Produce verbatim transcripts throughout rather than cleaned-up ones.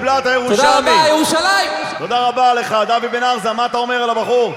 בלאט הירושלמי. תודה רבה, ירושלים. תודה רבה לך. דוד בן ארזה, מה אתה אומר על הבחור?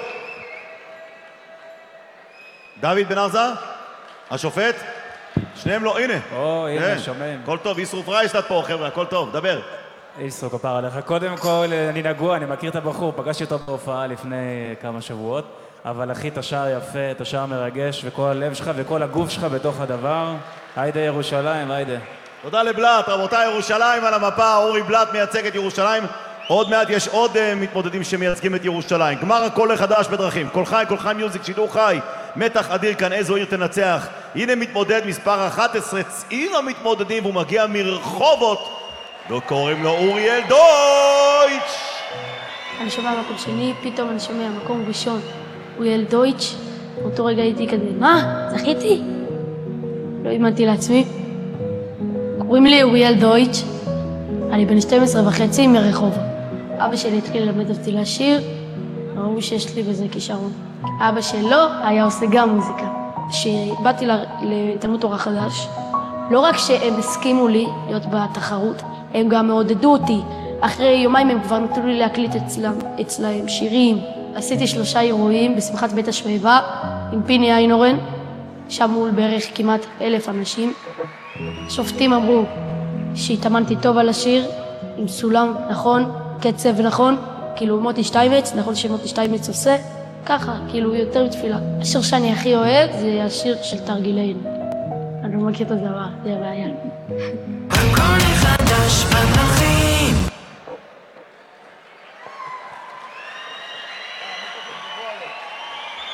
דוד בן ארזה? השופט? שניהם לא, הנה. או, הנה, שומעים. הכל טוב, ישרוף רייסטאט פה, חבר'ה, הכל טוב, דבר. ישרוף כפר עליך. קודם כל, אני נגוע, אני מכיר את הבחור, פגשתי אותו בהופעה לפני כמה שבועות, אבל אחי, אתה שר יפה, אתה שר מרגש, וכל הלב שלך וכל הגוף שלך בתוך הדבר. היידה ירושלים, היידה. תודה לבלאט, רבותיי, ירושלים על המפה, אורי בלאט מייצג את ירושלים. עוד מעט יש עוד uh, מתמודדים שמייצגים את ירושלים. גמר הקול החדש בדרכים, קול חי, קול חי מיוזיק, שידור חי, מתח אדיר כאן, איזו עיר תנצח. הנה מתמודד מספר אחת עשרה, צעיר המתמודדים, והוא מגיע מרחובות, וקוראים לו אוריאל דויטש. אני שומע מקום שני, פתאום אני שומע מקום ראשון, אוריאל דויטש. באותו רגע הייתי כזה, מה? זכיתי? לא האמנתי לעצמי. קוראים לי אוריאל דויטש, אני בן שתים עשרה וחצי מרחובות. אבא שלי התחיל ללמד אותי לשיר, ראו שיש לי בזה כישרון. אבא שלו היה עושה גם מוזיקה. כשבאתי לתלמוד תורה חדש, לא רק שהם הסכימו לי להיות בתחרות, הם גם מעודדו אותי. אחרי יומיים הם כבר נתנו לי להקליט אצלם, אצלהם שירים. עשיתי שלושה אירועים בשמחת בית השואבה עם פיני איינורן, שם מול בערך כמעט אלף אנשים. שופטים אמרו שהתאמנתי טוב על השיר, עם סולם נכון, קצב נכון, כאילו מוטי שטיימץ, נכון שמוטי שטיימץ עושה, ככה, כאילו יותר בתפילה. השיר שאני הכי אוהב זה השיר של תרגילינו. אני לא מכיר את הדבר, זה הבעיה. הכל חדש בדרכים